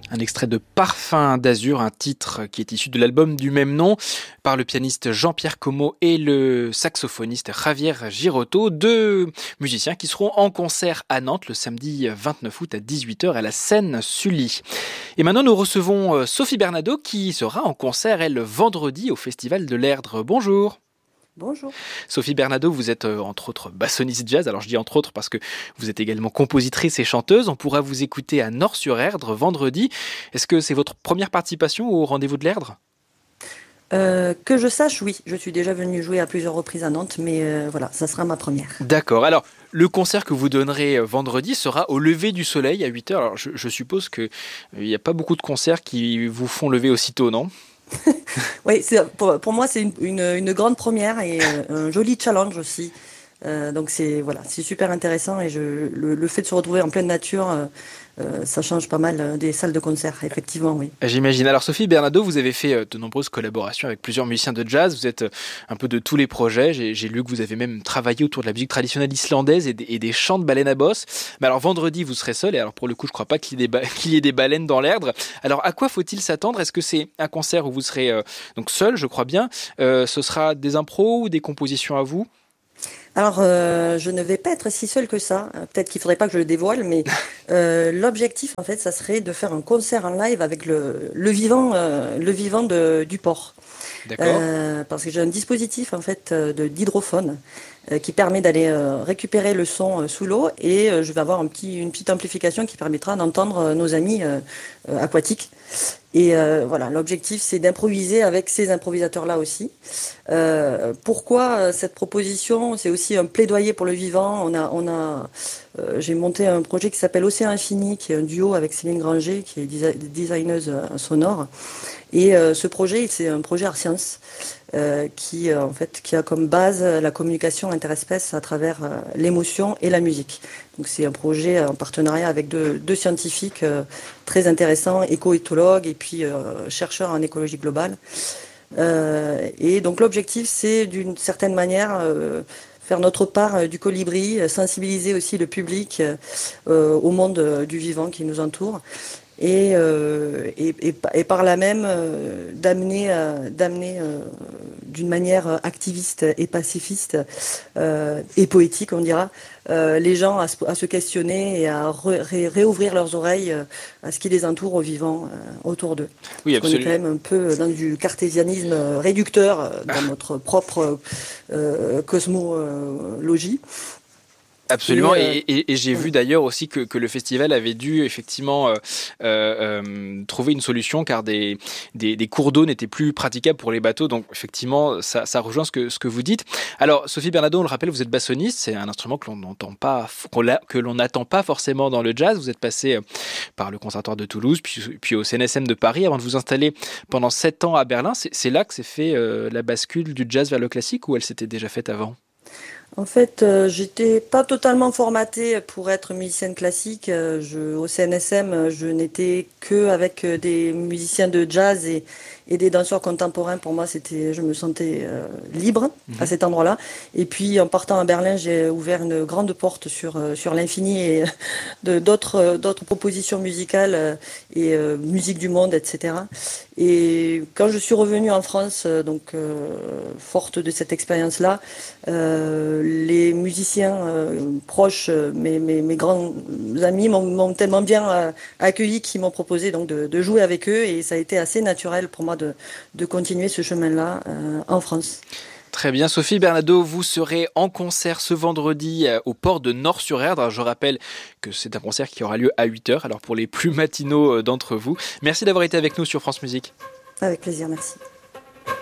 Un extrait de Parfum d'Azur, un titre qui est issu de l'album du même nom, par le pianiste Jean-Pierre Como et le saxophoniste Javier Girotto, deux musiciens qui seront en concert à Nantes le samedi 29 août à 18h à la scène Sully. Et maintenant nous recevons Sophie Bernado qui sera en concert, elle, vendredi au Festival de l'Erdre. Bonjour. Bonjour. Sophie Bernado, vous êtes entre autres bassoniste jazz. Alors je dis entre autres parce que vous êtes également compositrice et chanteuse. On pourra vous écouter à Nort-sur-Erdre vendredi. Est-ce que c'est votre première participation au Rendez-vous de l'Erdre ? Que je sache, oui. Je suis déjà venue jouer à plusieurs reprises à Nantes, mais voilà, ça sera ma première. D'accord. Alors, le concert que vous donnerez vendredi sera au lever du soleil à 8h. Alors, je suppose qu'il n'y a pas beaucoup de concerts qui vous font lever aussitôt, non ? Oui, pour moi, c'est une grande première et un joli challenge aussi. Donc c'est super intéressant et le fait de se retrouver en pleine nature, ça change pas mal des salles de concert, effectivement, oui. J'imagine. Alors Sophie Bernado, vous avez fait de nombreuses collaborations avec plusieurs musiciens de jazz. Vous êtes un peu de tous les projets. J'ai lu que vous avez même travaillé autour de la musique traditionnelle islandaise et des chants de baleines à bosse. Mais alors vendredi, vous serez seul. Et alors pour le coup, je crois pas qu'il y ait des baleines dans l'Erdre. Alors à quoi faut-il s'attendre ? Est-ce que c'est un concert où vous serez donc seul, je crois bien. Ce sera des impros ou des compositions à vous ? Alors, je ne vais pas être si seule que ça. Peut-être qu'il faudrait pas que je le dévoile, mais l'objectif, en fait, ça serait de faire un concert en live avec le vivant du port. D'accord. Parce que j'ai un dispositif, en fait, d'hydrophone qui permet d'aller récupérer le son sous l'eau et je vais avoir une petite amplification qui permettra d'entendre nos amis aquatiques. Et voilà, l'objectif, c'est d'improviser avec ces improvisateurs-là aussi. Pourquoi cette proposition ? C'est aussi un plaidoyer pour le vivant. J'ai monté un projet qui s'appelle Océan Infini, qui est un duo avec Céline Granger, qui est designeuse sonore. Et ce projet, c'est un projet Art Science qui a comme base la communication interespèces à travers l'émotion et la musique. Donc c'est un projet en partenariat avec deux scientifiques très intéressants, éco-éthologues et puis chercheurs en écologie globale. Et donc l'objectif, c'est d'une certaine manière faire notre part du colibri, sensibiliser aussi le public au monde du vivant qui nous entoure. Et par là même d'amener d'une manière activiste et pacifiste et poétique, on dira, les gens à se questionner et à réouvrir leurs oreilles à ce qui les entoure au vivant autour d'eux. Oui, Parce qu'on est absolument. quand même un peu dans du cartésianisme réducteur dans notre propre cosmologie. Absolument, Et, et j'ai vu d'ailleurs aussi que le festival avait dû effectivement trouver une solution car des cours d'eau n'étaient plus praticables pour les bateaux, donc effectivement ça rejoint ce que vous dites. Alors Sophie Bernado, on le rappelle, vous êtes bassoniste, c'est un instrument que l'on n'attend pas forcément dans le jazz. Vous êtes passé par le Conservatoire de Toulouse, puis au CNSM de Paris avant de vous installer pendant 7 ans à Berlin. C'est là que s'est fait la bascule du jazz vers le classique ou elle s'était déjà faite avant ? En fait, j'étais pas totalement formatée pour être musicienne classique. Au CNSM, je n'étais que avec des musiciens de jazz et des danseurs contemporains. Pour moi, je me sentais libre à cet endroit-là. Et puis, en partant à Berlin, j'ai ouvert une grande porte sur l'infini et d'autres propositions musicales et musique du monde, etc. Et quand je suis revenue en France, forte de cette expérience-là, les musiciens proches, mes grands amis m'ont tellement bien accueilli qu'ils m'ont proposé donc de jouer avec eux et ça a été assez naturel pour moi de continuer ce chemin-là en France. Très bien, Sophie Bernado, vous serez en concert ce vendredi au port de Nort-sur-Erdre. Alors, je rappelle que c'est un concert qui aura lieu à 8h, alors pour les plus matinaux d'entre vous. Merci d'avoir été avec nous sur France Musique. Avec plaisir, merci.